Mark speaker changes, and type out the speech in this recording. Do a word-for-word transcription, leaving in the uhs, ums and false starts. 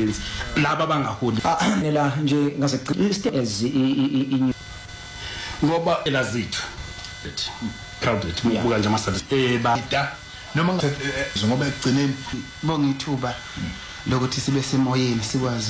Speaker 1: abasebenzi laba abangaholi
Speaker 2: nela nje ngase as
Speaker 1: ngoba elazithu crowded buka nje amasathi eh bada
Speaker 3: noma ngoba ekugcineni bongithuba lokuthi sibe semoyeni sikwazi